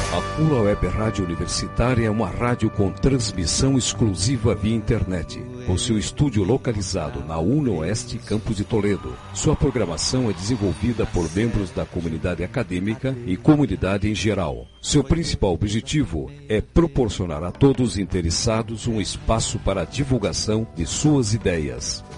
A Pula Web Rádio Universitária é uma rádio com transmissão exclusiva via internet. Possui estúdio localizado na UniOeste, campus de Toledo. Sua programação é desenvolvida por membros da comunidade acadêmica e comunidade em geral. Seu principal objetivo é proporcionar a todos os interessados um espaço para a divulgação de suas ideias.